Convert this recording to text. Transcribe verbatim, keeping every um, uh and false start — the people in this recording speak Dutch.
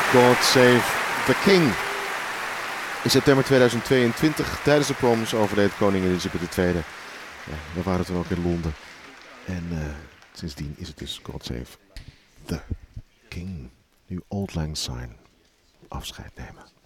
God Save the King. In september tweeduizend tweeëntwintig, tijdens de proms, overleed koningin Elizabeth de Tweede. Ja, we waren toen ook in Londen. En uh, sindsdien is het dus God Save the King. Nu Auld Lang Syne afscheid nemen.